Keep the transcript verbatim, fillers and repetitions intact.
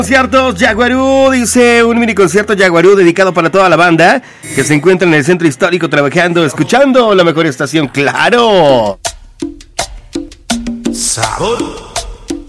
Conciertos Yaguarú, dice un mini concierto Yaguarú dedicado para toda la banda que se encuentra en el centro histórico trabajando, escuchando la mejor estación, claro. Sabor.